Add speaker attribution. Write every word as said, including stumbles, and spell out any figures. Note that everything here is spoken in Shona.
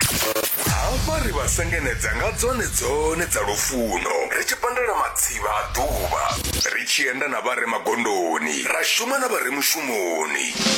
Speaker 1: hafha ri vha sengenedza nga dzone dzone dza lufuno ri tshi pandela matsivha a ḓuvha ri tshi enda na vha re magondoni ra shuma na vha re mushumoni.